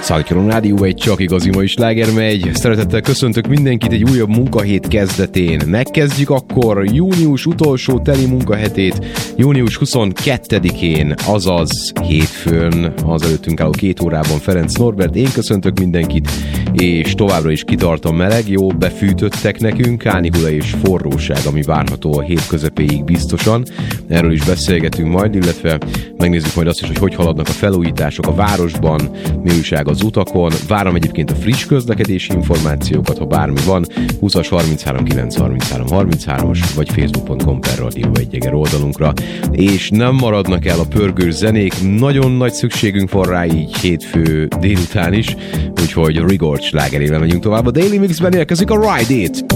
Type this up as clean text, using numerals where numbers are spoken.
Szálkiron Rádió, egy csak igazi mai sláger megy. Szeretettel köszöntök mindenkit egy újabb munkahét kezdetén. Megkezdjük akkor június utolsó teli munkahetét, június 22-én, azaz hétfőn, az előttünk álló 2 órában Ferenc Norbert. Én köszöntök mindenkit, és továbbra is kitart a meleg, jó befűtöttek nekünk, kánikula és forróság, ami várható a hét közepéig biztosan. Erről is beszélgetünk majd, illetve megnézzük majd azt is, hogy haladnak a felújítások a városban, mi újság az utakon. Várom egyébként a friss közlekedési információkat, ha bármi van, 20-as 33 933 33-as, vagy facebook.com/radio1 oldalunkra. És nem maradnak el a pörgős zenék, nagyon nagy szükségünk van rá így hétfő délután is, úgyhogy Rigord slágerével megyünk tovább. A Daily Mixben érkezik a Ride It!